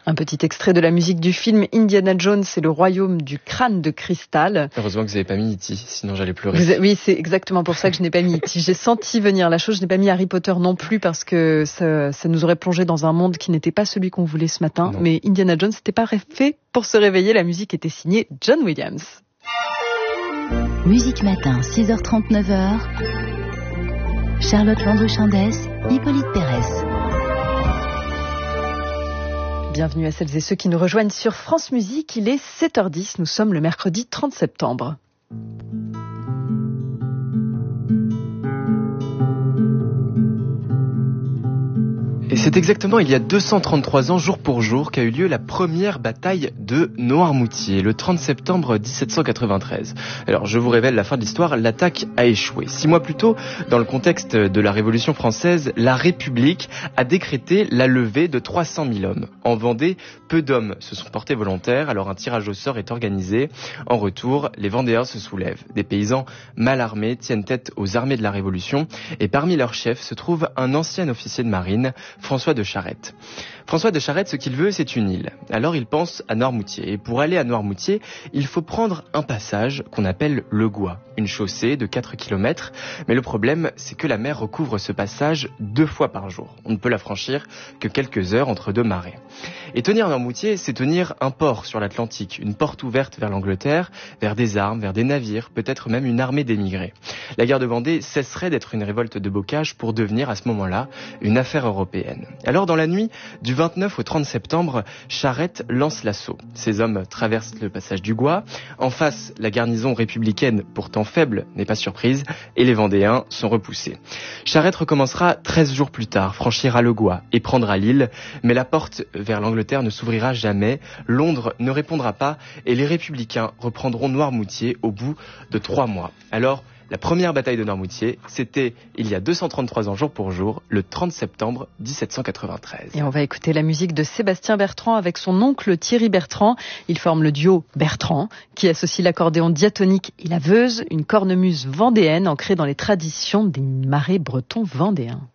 Un petit extrait de la musique du film Indiana Jones et le royaume du crâne de cristal. Heureusement que vous n'avez pas mis E.T., sinon j'allais pleurer. Oui, c'est exactement pour ça que je n'ai pas mis E.T. J'ai senti venir la chose, je n'ai pas mis Harry Potter non plus parce que ça nous aurait plongé dans un monde qui n'était pas celui qu'on voulait ce matin. Non. Mais Indiana Jones n'était pas fait pour se réveiller, la musique était signée John Williams. Musique Matin, 6h30, 9h. Charlotte Landry-Chandès, Hippolyte Pérez. Bienvenue à celles et ceux qui nous rejoignent sur France Musique. Il est 7h10, nous sommes le mercredi 30 septembre. Et c'est exactement il y a 233 ans, jour pour jour, qu'a eu lieu la première bataille de Noirmoutier, le 30 septembre 1793. Alors, je vous révèle la fin de l'histoire, l'attaque a échoué. 6 mois plus tôt, dans le contexte de la Révolution française, la République a décrété la levée de 300 000 hommes. En Vendée, peu d'hommes se sont portés volontaires, alors un tirage au sort est organisé. En retour, les Vendéens se soulèvent. Des paysans mal armés tiennent tête aux armées de la Révolution, et parmi leurs chefs se trouve un ancien officier de marine, François de Charette. François de Charette, ce qu'il veut, c'est une île. Alors il pense à Noirmoutier. Et pour aller à Noirmoutier, il faut prendre un passage qu'on appelle le Gois, une chaussée de 4 km. Mais le problème, c'est que la mer recouvre ce passage 2 fois par jour. On ne peut la franchir que quelques heures entre 2 marées. Et tenir Noirmoutier, c'est tenir un port sur l'Atlantique, une porte ouverte vers l'Angleterre, vers des armes, vers des navires, peut-être même une armée d'émigrés. La guerre de Vendée cesserait d'être une révolte de bocage pour devenir à ce moment-là une affaire européenne. Alors dans la nuit du 29 au 30 septembre, Charette lance l'assaut. Ses hommes traversent le passage du Gois. En face, la garnison républicaine, pourtant faible, n'est pas surprise, et les Vendéens sont repoussés. Charette recommencera 13 jours plus tard, franchira le Gois et prendra l'île, mais la porte vers l'Angleterre ne s'ouvrira jamais, Londres ne répondra pas, et les républicains reprendront Noirmoutier au bout de 3 mois. Alors, la première bataille de Noirmoutier, c'était il y a 233 ans jour pour jour, le 30 septembre 1793. Et on va écouter la musique de Sébastien Bertrand avec son oncle Thierry Bertrand. Ils forment le duo Bertrand, qui associe l'accordéon diatonique et la veuse, une cornemuse vendéenne ancrée dans les traditions des marais bretons vendéens.